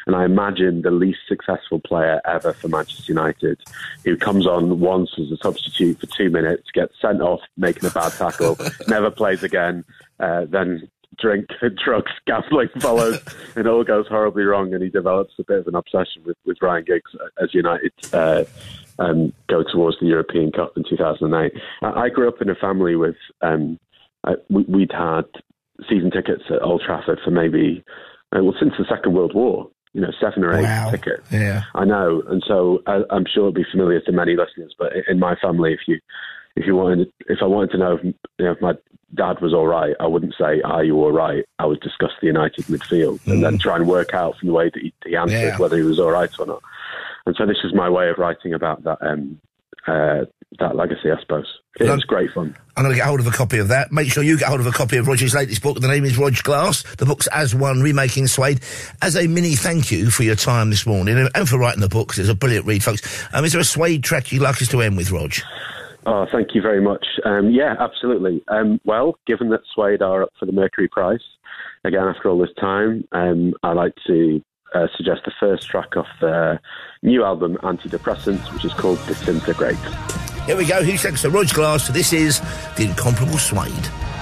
And I imagine the least successful player ever for Manchester United, who comes on once as a substitute for 2 minutes, gets sent off making a bad tackle, never plays again, then drink, drugs, gambling follows, and it all goes horribly wrong, and he develops a bit of an obsession with Ryan Giggs as United go towards the European Cup in 2008. I grew up in a family with, we'd had season tickets at Old Trafford for maybe, since the Second World War, 7 or 8 tickets. Yeah. I know, and so I'm sure it'll be familiar to many listeners, but in my family, if I wanted to know if my dad was all right, I wouldn't say, "Are you all right?" I would discuss the United midfield and then try and work out from the way that he answered whether he was all right or not. And so this is my way of writing about that legacy, I suppose. It was great fun. I'm going to get hold of a copy of that. Make sure you get hold of a copy of Roger's latest book. The name is Rog Glass. The book's As One, Remaking Suede. As a mini thank you for your time this morning and for writing the book, 'cause it's a brilliant read, folks. Is there a Suede track you'd like us to end with, Rog? Oh, thank you very much. Yeah, absolutely. Well, given that Suede are up for the Mercury Prize, again, after all this time, I'd like to suggest the first track off their new album, Antidepressants, which is called Disintegrate. Here we go. Who's next? So Rog Glass. This is The Incomparable Suede.